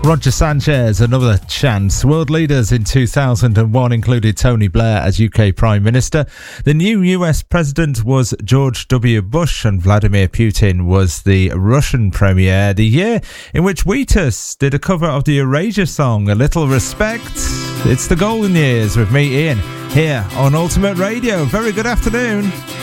Roger Sanchez, another chance. World leaders in 2001 included Tony Blair as UK Prime Minister. The new US President was George W. Bush and Vladimir Putin was the Russian Premier. The year in which Wheatus did a cover of the Erasure song, A Little Respect. It's the golden years with me, Ian, here on Ultimate Radio. Very good afternoon.